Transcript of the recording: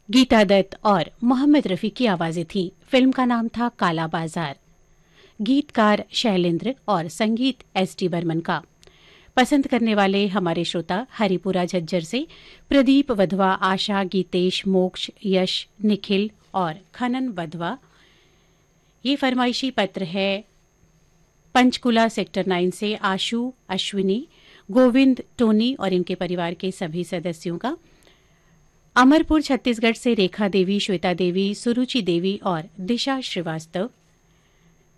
गीता दत्त और मोहम्मद रफ़ी की आवाज़ें थीं। फिल्म का नाम था काला बाजार। गीतकार शैलेंद्र और संगीत एस.डी. बर्मन का। पसंद करने वाले हमारे श्रोता हरिपुरा झज्जर से प्रदीप वधवा, आशा, गीतेश, मोक्ष, यश, निखिल और खनन वधवा। ये फरमाइशी पत्र है पंचकुला सेक्टर 9 से आशु, अश्विनी, गोविंद, टोनी और इनके परिवार के सभी सदस्यों का। अमरपुर छत्तीसगढ़ से रेखा देवी, श्वेता देवी, सुरुचि देवी और दिशा श्रीवास्तव।